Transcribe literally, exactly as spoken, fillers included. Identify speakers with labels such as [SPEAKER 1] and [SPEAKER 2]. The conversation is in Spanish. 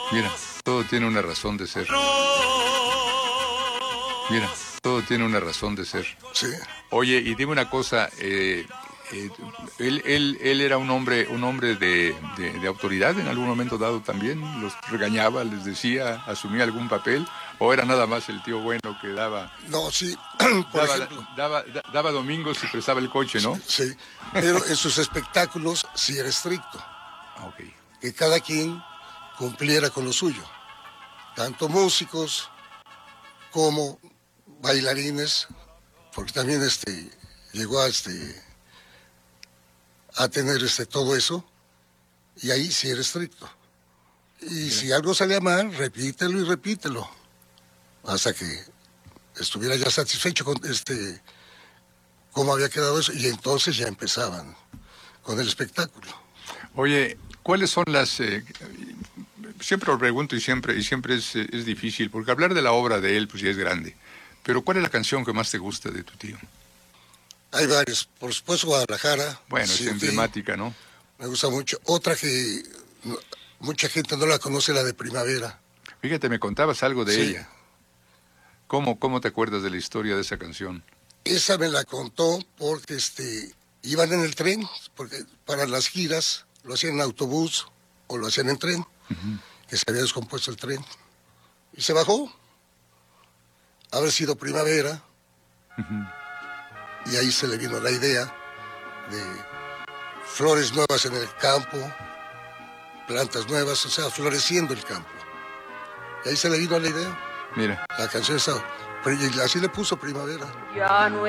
[SPEAKER 1] Mira, todo tiene una razón de ser. Mira, todo tiene una razón de ser.
[SPEAKER 2] Sí.
[SPEAKER 1] Oye, y dime una cosa, eh, eh, él, él, él era un hombre, un hombre de, de, de autoridad en algún momento dado también, los regañaba, les decía, asumía algún papel, o era nada más el tío bueno que daba,
[SPEAKER 2] No, sí, por
[SPEAKER 1] daba,
[SPEAKER 2] ejemplo.
[SPEAKER 1] daba, da- daba domingos y prestaba el coche, ¿no?
[SPEAKER 2] Sí, pero en sus espectáculos sí era estricto,
[SPEAKER 1] Ah, ok.
[SPEAKER 2] que cada quien cumpliera con lo suyo, tanto músicos como bailarines, porque también este llegó a este a tener este todo eso, y ahí sí era estricto. Y
[SPEAKER 1] Mira.
[SPEAKER 2] si algo salía mal, repítelo y repítelo, hasta que estuviera ya satisfecho con este cómo había quedado eso, y entonces ya empezaban con el espectáculo.
[SPEAKER 1] Oye, ¿cuáles son las... eh, siempre lo pregunto y siempre, y siempre es, eh, es difícil, porque hablar de la obra de él, pues ya es grande. Pero ¿cuál es la canción que más te gusta de tu tío?
[SPEAKER 2] Hay varios, por supuesto Guadalajara,
[SPEAKER 1] Bueno, es
[SPEAKER 2] Sin Ti,
[SPEAKER 1] emblemática, ¿no?
[SPEAKER 2] me gusta mucho. Otra que no- mucha gente no la conoce, la de Primavera.
[SPEAKER 1] Fíjate, me contabas algo de
[SPEAKER 2] Sí.
[SPEAKER 1] ella. ¿Cómo, cómo te acuerdas de la historia de esa canción?
[SPEAKER 2] Esa me la contó porque este, iban en el tren, porque para las giras lo hacían en autobús o lo hacían en tren, que se había descompuesto el tren. Y se bajó, haber sido Primavera, y ahí se le vino la idea de flores nuevas en el campo, plantas nuevas, o sea, floreciendo el campo. Y ahí se le vino la idea.
[SPEAKER 1] Mira.
[SPEAKER 2] La canción esa, y así le puso Primavera.
[SPEAKER 3] Ya no